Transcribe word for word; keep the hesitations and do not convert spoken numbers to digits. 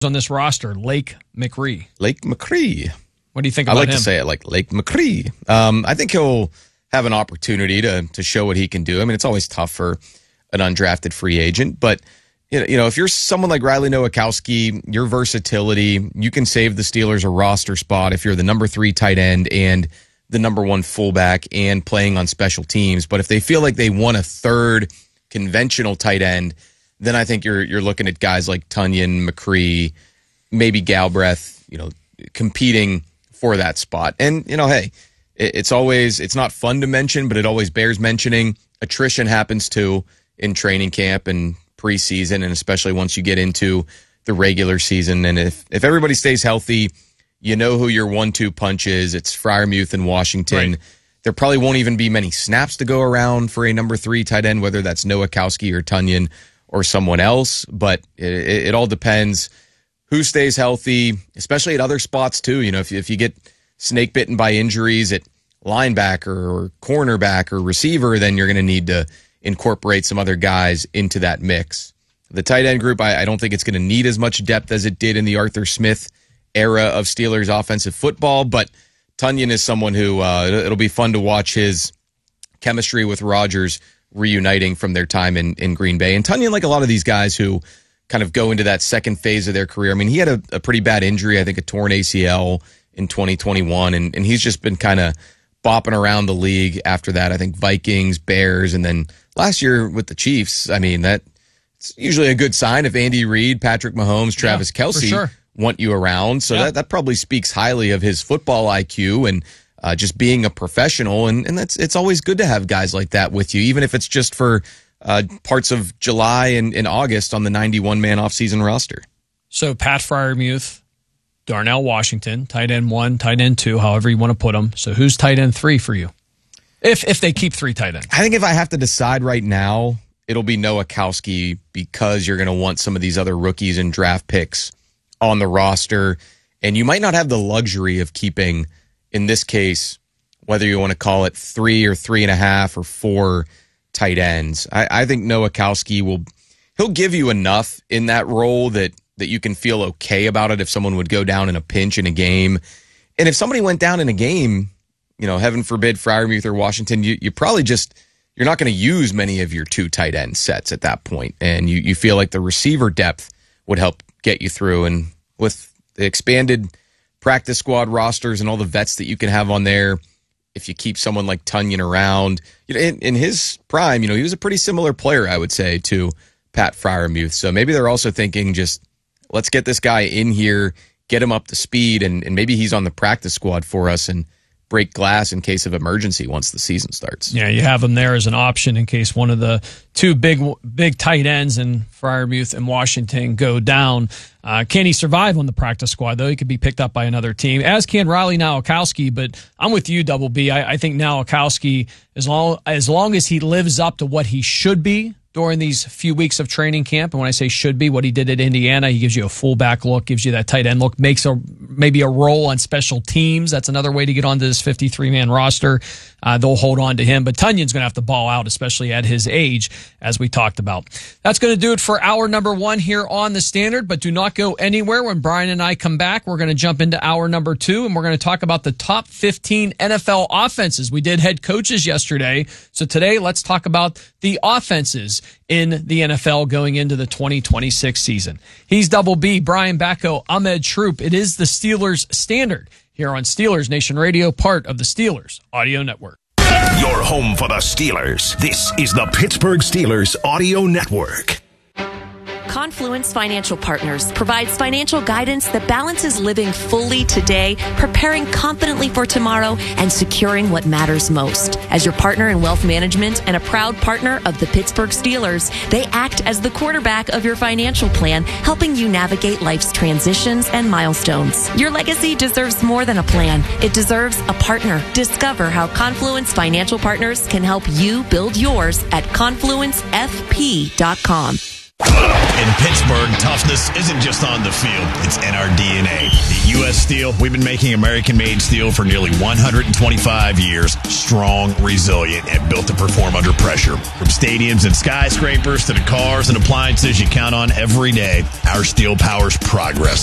on this roster, Lake McRee. Lake McRee. What do you think about him? I like him? to say it like Lake McRee. Um, I think he'll have an opportunity to to show what he can do. I mean, it's always tough for an undrafted free agent, but you know, if you're someone like Riley Nowakowski, your versatility, you can save the Steelers a roster spot if you're the number three tight end and the number one fullback and playing on special teams. But if they feel like they want a third conventional tight end, then I think you're you're looking at guys like Tonyan, McCree, maybe Galbraith, you know, competing for that spot. And, you know, hey, it's always, it's not fun to mention, but it always bears mentioning. Attrition happens too in training camp and preseason, and especially once you get into the regular season. And if, if everybody stays healthy, you know who your one two punch is. It's Freiermuth and Washington. Right. There probably won't even be many snaps to go around for a number three tight end, whether that's Nowakowski or Tonyan or someone else. But it, it, it all depends who stays healthy, especially at other spots too. You know, if, if you get snake bitten by injuries at linebacker or cornerback or receiver, then you're going to need to incorporate some other guys into that mix. The tight end group, I, I don't think it's going to need as much depth as it did in the Arthur Smith era of Steelers offensive football, but Tonyan is someone who uh, it'll be fun to watch his chemistry with Rodgers reuniting from their time in, in Green Bay. And Tonyan, like a lot of these guys who kind of go into that second phase of their career, I mean, he had a, a pretty bad injury, I think a torn A C L in twenty twenty-one, and, and he's just been kind of bopping around the league after that. I think Vikings, Bears, and then last year with the Chiefs. I mean, that's usually a good sign if Andy Reid, Patrick Mahomes, Travis yeah, Kelce sure. want you around. So yeah. that, that probably speaks highly of his football I Q and uh, just being a professional. And, and that's it's always good to have guys like that with you, even if it's just for uh, parts of July and, and August on the ninety-one man offseason roster. So Pat Freiermuth, Darnell Washington, tight end one, tight end two, however you want to put them. So who's tight end three for you? If if they keep three tight ends. I think if I have to decide right now, it'll be Nowakowski, because you're going to want some of these other rookies and draft picks on the roster. And you might not have the luxury of keeping, in this case, whether you want to call it three or three and a half or four tight ends. I, I think Nowakowski will, he'll give you enough in that role that that you can feel okay about it if someone would go down in a pinch in a game. And if somebody went down in a game, you know, heaven forbid, Freiermuth or Washington, you, you probably just, you're not going to use many of your two tight end sets at that point. And you, you feel like the receiver depth would help get you through. And with the expanded practice squad rosters and all the vets that you can have on there, if you keep someone like Tonyan around, you know, in, in his prime, you know, he was a pretty similar player, I would say, to Pat Freiermuth. So maybe they're also thinking just, let's get this guy in here, get him up to speed, and, and maybe he's on the practice squad for us and break glass in case of emergency once the season starts. Yeah, you have him there as an option in case one of the two big big tight ends in Freiermuth and Washington go down. Uh, can he survive on the practice squad, though? He could be picked up by another team, as can Riley Nowakowski. But I'm with you, Double B. I, I think Nowakowski, as long, as long as he lives up to what he should be during these few weeks of training camp, and when I say should be, what he did at Indiana, he gives you a fullback look, gives you that tight end look, makes a maybe a role on special teams. That's another way to get onto this fifty-three man roster. Uh, they'll hold on to him, but Tonyan's going to have to ball out, especially at his age, as we talked about. That's going to do it for hour number one here on The Standard, but do not go anywhere. When Brian and I come back, we're going to jump into hour number two, and we're going to talk about the top fifteen N F L offenses. We did head coaches yesterday, so today let's talk about the offenses in the N F L going into the twenty twenty-six season. He's Double B, Brian Bacco, Ahmed Troop. It is the Steelers Standard here on Steelers Nation Radio, part of the Steelers Audio Network. Your home for the Steelers. This is the Pittsburgh Steelers Audio Network. Confluence Financial Partners provides financial guidance that balances living fully today, preparing confidently for tomorrow, and securing what matters most. As your partner in wealth management and a proud partner of the Pittsburgh Steelers, they act as the quarterback of your financial plan, helping you navigate life's transitions and milestones. Your legacy deserves more than a plan. It deserves a partner. Discover how Confluence Financial Partners can help you build yours at confluence f p dot com. In Pittsburgh, toughness isn't just on the field, it's in our D N A. At U S Steel, we've been making American-made steel for nearly one hundred twenty-five years, strong, resilient, and built to perform under pressure. From stadiums and skyscrapers to the cars and appliances you count on every day, our steel powers progress.